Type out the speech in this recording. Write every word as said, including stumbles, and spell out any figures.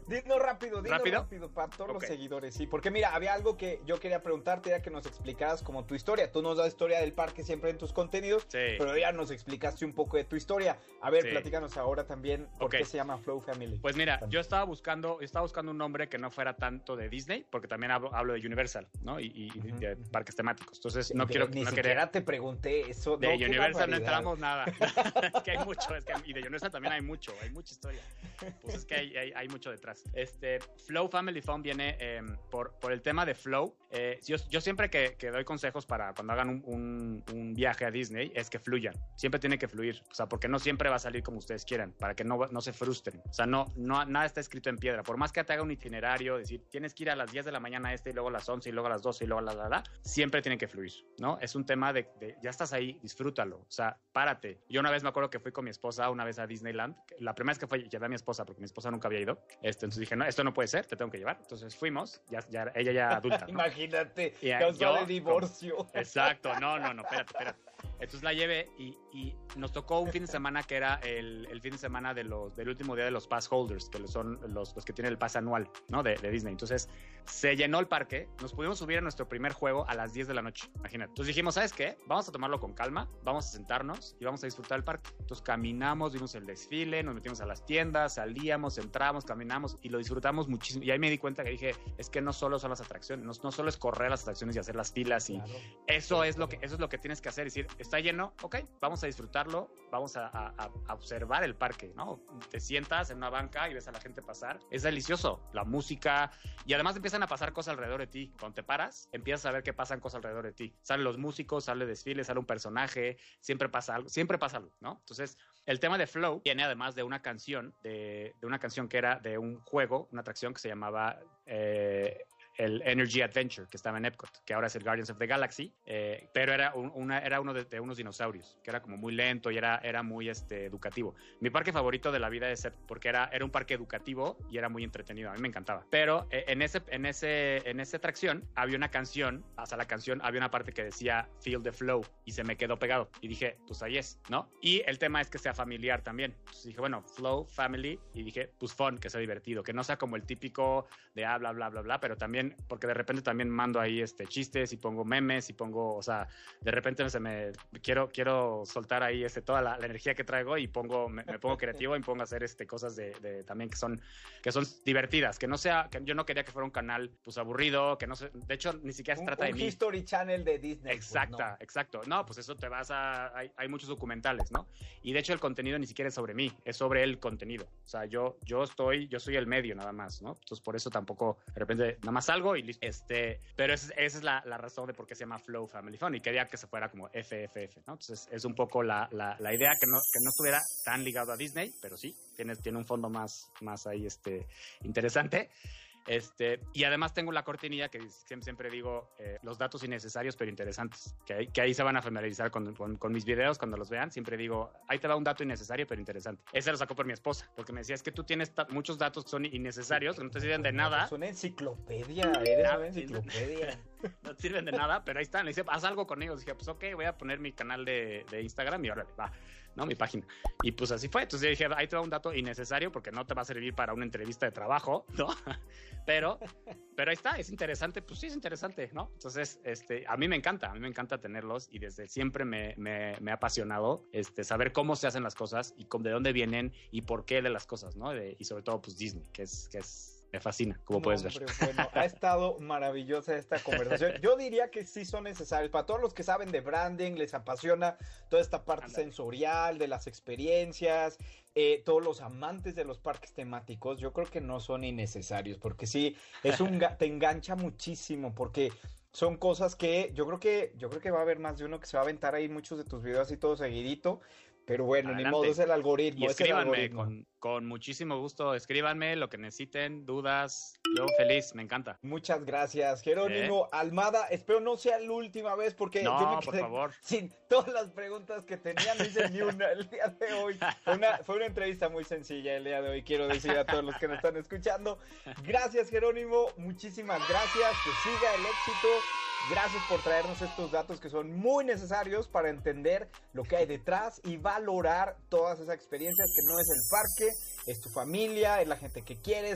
Dinos rápido, dinos ¿Rápido? rápido para todos Ok. los seguidores, sí. Porque mira, había algo que yo quería preguntarte, ya que nos explicaras como tu historia. Tú nos das historia del parque siempre en tus contenidos, Sí. pero ya nos explicaste un poco de tu historia. A ver, Sí. platícanos ahora también por Ok. qué se llama Flow Family. Pues mira, yo estaba buscando, yo estaba buscando un nombre que no fuera tanto de Disney, porque también hablo, hablo de Universal, ¿no? Y, y- y de parques temáticos. Entonces no De- quiero, Ni no siquiera quería. te pregunté eso. De no, qué Universal no barbaridad. entramos nada. Es que hay mucho, es que, y de Universal también hay mucho, hay mucha historia. Pues es que hay, hay, hay mucho detrás. Este, Flow Family Fun viene eh, por, por el tema de Flow. Eh, yo, yo siempre que, que doy consejos para cuando hagan un, un, un viaje a Disney es que fluyan. Siempre tiene que fluir. O sea, porque no siempre va a salir como ustedes quieran, para que no, no se frustren. O sea, no, no, nada está escrito en piedra. Por más que te haga un itinerario, decir, tienes que ir a las diez de la mañana a este, y luego a las once, y luego a las doce, y luego a la, la, la, siempre tiene que fluir, ¿no? Es un tema de, de ya estás ahí, disfrútalo. O sea, párate. Yo una vez me acuerdo que fui con mi esposa una vez a Disneyland. La primera vez que fue, llevé a mi esposa, porque mi esposa nunca había ido. Este, entonces dije, no, esto no puede ser, te tengo que llevar. Entonces fuimos, ya, ya, ella ya adulta, ¿no? Imagínate, Y, eh, causa yo, de divorcio. como- exacto, no, no, no, espérate, espérate. Entonces la llevé y, y nos tocó un fin de semana que era el, el fin de semana de los, del último día de los pass holders, que son los, los que tienen el pass anual, ¿no? De, de Disney. Entonces se llenó el parque, nos pudimos subir a nuestro primer juego a las diez de la noche, imagínate. Entonces dijimos, ¿sabes qué? Vamos a tomarlo con calma, vamos a sentarnos y vamos a disfrutar el parque. Entonces caminamos, vimos el desfile, nos metimos a las tiendas, salíamos, entramos, caminamos y lo disfrutamos muchísimo. Y ahí me di cuenta que dije, es que no solo son las atracciones, no, no solo es correr las atracciones y hacer las filas y Claro. eso es lo que eso es lo que tienes que hacer, es decir, está lleno, ok, vamos a disfrutarlo, vamos a, a- a observar el parque, ¿no? Te sientas en una banca y ves a la gente pasar, es delicioso, la música, y además empiezan a pasar cosas alrededor de ti, cuando te paras, empiezas a ver que pasan cosas alrededor de ti, salen los músicos, sale desfile, sale un personaje, siempre pasa algo, siempre pasa algo, ¿no? Entonces, el tema de Flow viene además de una canción, de, de una canción que era de un juego, una atracción que se llamaba... Eh, el Energy Adventure, que estaba en Epcot, que ahora es el Guardians of the Galaxy, eh, pero era, un, una, era uno de, de unos dinosaurios, que era como muy lento y era, era muy este, educativo. Mi parque favorito de la vida es Epcot, porque era, era un parque educativo y era muy entretenido, a mí me encantaba. Pero eh, en, ese, en, ese, en esa atracción había una canción, hasta la canción había una parte que decía Feel the Flow, y se me quedó pegado, y dije, pues ahí es, ¿no? Y el tema es que sea familiar también. Entonces dije, bueno, Flow, Family, y dije, pues fun, que sea divertido, que no sea como el típico de ah, bla, bla, bla, bla, pero también porque de repente también mando ahí este, chistes y pongo memes y pongo, o sea, de repente se me quiero, quiero soltar ahí este, toda la, la energía que traigo y pongo, me, me pongo creativo y pongo a hacer este, cosas de, de también que son, que son divertidas, que no sea, que yo no quería que fuera un canal pues aburrido, que no sé, de hecho ni siquiera se Un, trata un de mí. History Channel de Disney. Exacta, pues, no. exacto. No, pues eso te vas a... Hay, hay muchos documentales, ¿no? Y de hecho el contenido ni siquiera es sobre mí, es sobre el contenido. O sea, yo, yo estoy, yo soy el medio nada más, ¿no? Entonces por eso tampoco, de repente, nada más salgo y listo. Este, pero esa, esa es la, la razón de por qué se llama Flow Family Fun y quería que se fuera como F F F, ¿no? Entonces es un poco la, la, la idea que no, que no estuviera tan ligado a Disney, pero sí, tiene, tiene un fondo más, más ahí, este, interesante. Este, y además tengo la cortinilla que siempre, siempre digo eh, los datos innecesarios pero interesantes, que ahí, que ahí se van a familiarizar con, con, con mis videos cuando los vean. Siempre digo, ahí te va un dato innecesario pero interesante. Ese lo sacó por mi esposa, porque me decía, es que tú tienes muchos datos que son innecesarios, que no te sirven de nada. Es una enciclopedia, eres Nada, una enciclopedia. No te sirven de nada, pero ahí están. Le dice, haz algo con ellos. Dije, pues ok, voy a poner mi canal de, de Instagram y órale, va, ¿no? Mi página. Y pues así fue. Entonces yo dije, ahí te va un dato innecesario porque no te va a servir para una entrevista de trabajo, ¿no? Pero, pero ahí está, es interesante. Pues sí, es interesante, ¿no? Entonces, este, a mí me encanta, a mí me encanta tenerlos y desde siempre me, me, me ha apasionado este, saber cómo se hacen las cosas y cómo, de dónde vienen y por qué de las cosas, ¿no? De, y sobre todo, pues Disney, que es, que es me fascina, como No, puedes hombre, ver. Bueno, ha estado maravillosa esta conversación. Yo diría que sí son necesarios. Para todos los que saben de branding, les apasiona toda esta parte Ándale. sensorial, de las experiencias, eh, todos los amantes de los parques temáticos, yo creo que no son innecesarios, porque sí, es un ga- te engancha muchísimo, porque son cosas que yo creo que yo creo que va a haber más de uno que se va a aventar ahí muchos de tus videos y todo seguidito. Pero bueno, Adelante. ni modo, es el algoritmo. Y es el escríbanme, algoritmo. con, con muchísimo gusto, escríbanme lo que necesiten, dudas, yo feliz, me encanta. Muchas gracias, Jerónimo Almada. Espero no sea la última vez porque No, yo me por quedé favor. sin todas las preguntas que tenía, no hice ni una el día de hoy. Fue una, fue una entrevista muy sencilla el día de hoy, quiero decir a todos los que nos están escuchando. Gracias, Jerónimo, muchísimas gracias, que siga el éxito. Gracias por traernos estos datos que son muy necesarios para entender lo que hay detrás y valorar todas esas experiencias que no es el parque, es tu familia, es la gente que quieres.